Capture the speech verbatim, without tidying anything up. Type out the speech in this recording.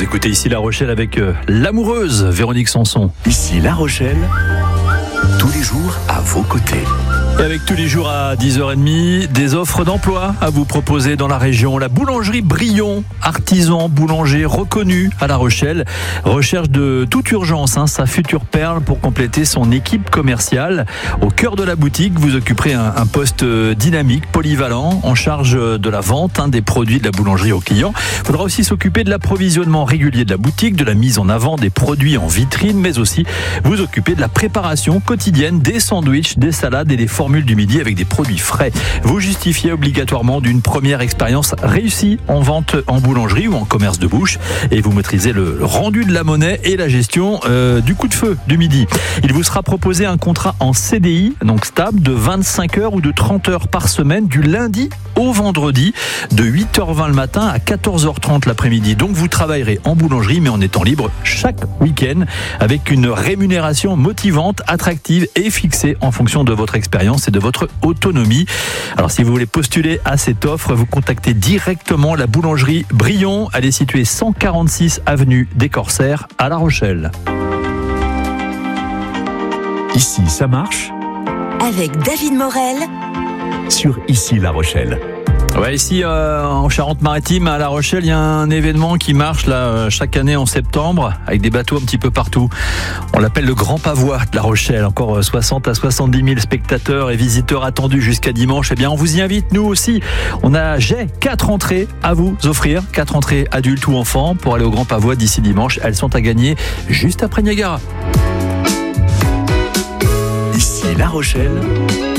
écoutez ici La Rochelle avec euh, l'amoureuse Véronique Sanson. Ici La Rochelle, tous les jours à vos côtés. Et avec tous les jours à dix heures trente, des offres d'emploi à vous proposer dans la région. La boulangerie Brion, artisan boulanger reconnu à La Rochelle, recherche de toute urgence hein, sa future perle pour compléter son équipe commerciale. Au cœur de la boutique, vous occuperez un, un poste dynamique, polyvalent, en charge de la vente hein, des produits de la boulangerie aux clients. Il faudra aussi s'occuper de l'approvisionnement régulier de la boutique, de la mise en avant des produits en vitrine, mais aussi vous occuper de la préparation quotidienne des sandwichs, des salades et des formules du midi avec des produits frais. Vous justifiez obligatoirement d'une première expérience réussie en vente en boulangerie ou en commerce de bouche et vous maîtrisez le rendu de la monnaie et la gestion euh, du coup de feu du midi. Il vous sera proposé un contrat en C D I, donc stable, de vingt-cinq heures ou de trente heures par semaine du lundi au vendredi, de huit heures vingt le matin à quatorze heures trente l'après-midi. Donc vous travaillerez en boulangerie mais en étant libre chaque week-end avec une rémunération motivante, attractive et fixée en fonction de votre expérience et de votre autonomie. Alors si vous voulez postuler à cette offre, vous contactez directement la boulangerie Brion. Elle est située cent quarante-six avenue des Corsaires à La Rochelle. Ici, ça marche avec David Morel sur Ici La Rochelle. Ouais, ici euh, en Charente-Maritime à La Rochelle, il y a un événement qui marche là euh, chaque année en septembre avec des bateaux un petit peu partout. On l'appelle le Grand Pavois de La Rochelle. Encore soixante à soixante-dix mille spectateurs et visiteurs attendus jusqu'à dimanche. Eh bien, on vous y invite nous aussi. On a j'ai quatre entrées à vous offrir, quatre entrées adultes ou enfants pour aller au Grand Pavois d'ici dimanche. Elles sont à gagner juste après Niagara. Ici La Rochelle.